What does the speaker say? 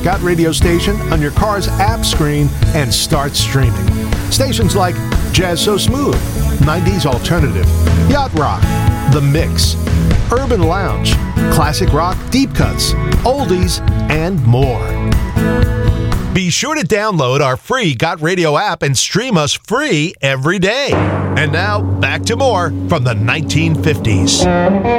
Got radio station on your car's app screen and start streaming. Stations like Jazz So Smooth, 90s Alternative, Yacht Rock, The Mix, Urban Lounge, Classic Rock Deep Cuts, Oldies, and more. Be sure to download our free Got Radio app and stream us free every day. And now, back to more from the 1950s.